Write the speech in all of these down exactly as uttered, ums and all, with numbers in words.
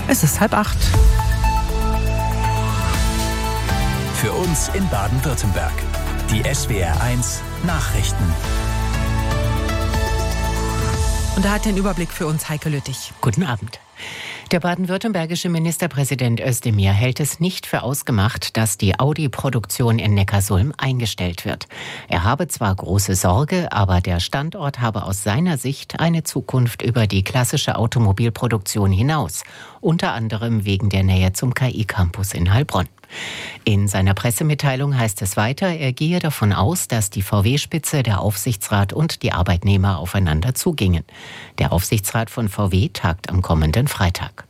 Es ist halb acht. Für uns in Baden-Württemberg. Die S W R eins Nachrichten. Und da hat den Überblick für uns Heike Lüttich. Guten Abend. Der baden-württembergische Ministerpräsident Özdemir hält es nicht für ausgemacht, dass die Audi-Produktion in Neckarsulm eingestellt wird. Er habe zwar große Sorge, aber der Standort habe aus seiner Sicht eine Zukunft über die klassische Automobilproduktion hinaus, unter anderem wegen der Nähe zum K I-Campus in Heilbronn. In seiner Pressemitteilung heißt es weiter, er gehe davon aus, dass die V W-Spitze, der Aufsichtsrat und die Arbeitnehmer aufeinander zugingen. Der Aufsichtsrat von V W tagt am kommenden Freitag.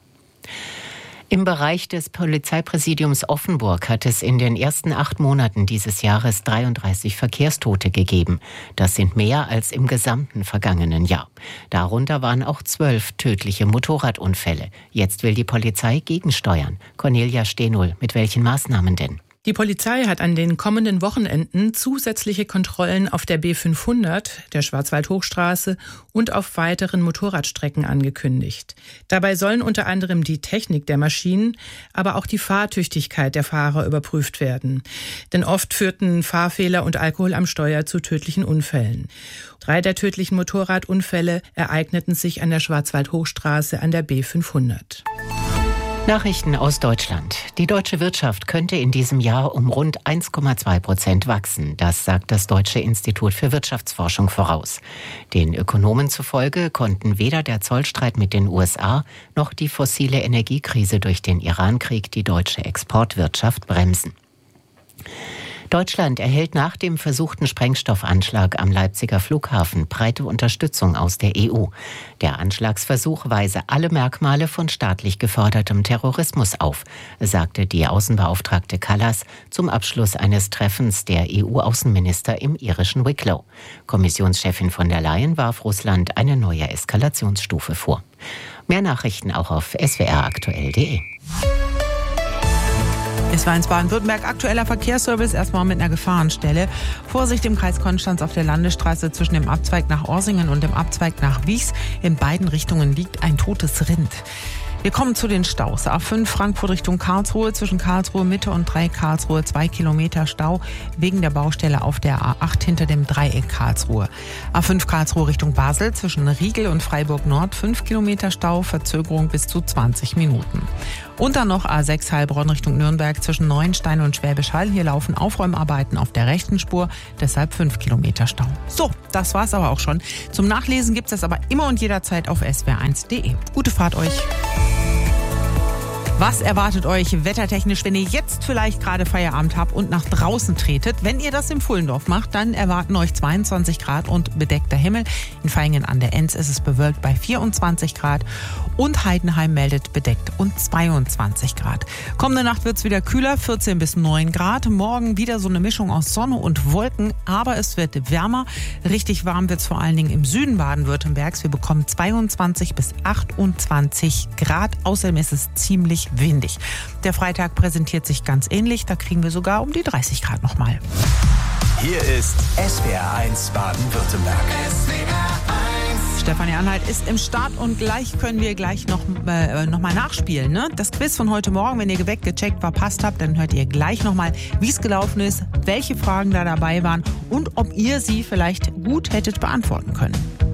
Im Bereich des Polizeipräsidiums Offenburg hat es in den ersten acht Monaten dieses Jahres dreiunddreißig Verkehrstote gegeben. Das sind mehr als im gesamten vergangenen Jahr. Darunter waren auch zwölf tödliche Motorradunfälle. Jetzt will die Polizei gegensteuern. Cornelia Stehnull, mit welchen Maßnahmen denn? Die Polizei hat an den kommenden Wochenenden zusätzliche Kontrollen auf der B fünfhundert, der Schwarzwald-Hochstraße und auf weiteren Motorradstrecken angekündigt. Dabei sollen unter anderem die Technik der Maschinen, aber auch die Fahrtüchtigkeit der Fahrer überprüft werden. Denn oft führten Fahrfehler und Alkohol am Steuer zu tödlichen Unfällen. Drei der tödlichen Motorradunfälle ereigneten sich an der Schwarzwald-Hochstraße an der B fünfhundert. Nachrichten aus Deutschland. Die deutsche Wirtschaft könnte in diesem Jahr um rund eins Komma zwei Prozent wachsen. Das sagt das Deutsche Institut für Wirtschaftsforschung voraus. Den Ökonomen zufolge konnten weder der Zollstreit mit den U S A noch die fossile Energiekrise durch den Irankrieg die deutsche Exportwirtschaft bremsen. Deutschland erhält nach dem versuchten Sprengstoffanschlag am Leipziger Flughafen breite Unterstützung aus der E U. Der Anschlagsversuch weise alle Merkmale von staatlich gefördertem Terrorismus auf, sagte die Außenbeauftragte Kallas zum Abschluss eines Treffens der E U-Außenminister im irischen Wicklow. Kommissionschefin von der Leyen warf Russland eine neue Eskalationsstufe vor. Mehr Nachrichten auch auf s w r aktuell punkt d e. Es war in Baden-Württemberg aktueller Verkehrsservice, erstmal mit einer Gefahrenstelle. Vorsicht im Kreis Konstanz auf der Landesstraße zwischen dem Abzweig nach Orsingen und dem Abzweig nach Wies. In beiden Richtungen liegt ein totes Rind. Wir kommen zu den Staus. A fünf Frankfurt Richtung Karlsruhe, zwischen Karlsruhe Mitte und Dreieck Karlsruhe zwei Kilometer Stau wegen der Baustelle auf der A acht hinter dem Dreieck Karlsruhe. A fünf Karlsruhe Richtung Basel, zwischen Riegel und Freiburg Nord fünf Kilometer Stau, Verzögerung bis zu zwanzig Minuten. Und dann noch A sechs Heilbronn Richtung Nürnberg zwischen Neuenstein und Schwäbisch Hall. Hier laufen Aufräumarbeiten auf der rechten Spur, deshalb fünf Kilometer Stau. So, das war's aber auch schon. Zum Nachlesen gibt's das aber immer und jederzeit auf s w r eins punkt d e. Gute Fahrt euch. Was erwartet euch wettertechnisch, wenn ihr jetzt vielleicht gerade Feierabend habt und nach draußen tretet? Wenn ihr das im Fuhlendorf macht, dann erwarten euch zweiundzwanzig Grad und bedeckter Himmel. In Vaihingen an der Enz ist es bewölkt bei vierundzwanzig Grad und Heidenheim meldet bedeckt und zweiundzwanzig Grad. Kommende Nacht wird es wieder kühler, vierzehn bis neun Grad. Morgen wieder so eine Mischung aus Sonne und Wolken, aber es wird wärmer. Richtig warm wird es vor allen Dingen im Süden Baden-Württembergs. Wir bekommen zweiundzwanzig bis achtundzwanzig Grad. Außerdem ist es ziemlich windig. Der Freitag präsentiert sich ganz ähnlich. Da kriegen wir sogar um die dreißig Grad nochmal. Hier ist S W R eins Baden-Württemberg. Stefanie Anhalt ist im Start und gleich können wir gleich noch, äh, noch mal nachspielen. Ne? Das Quiz von heute Morgen, wenn ihr geweckt, gecheckt, verpasst habt, dann hört ihr gleich noch mal, wie es gelaufen ist, welche Fragen da dabei waren und ob ihr sie vielleicht gut hättet beantworten können.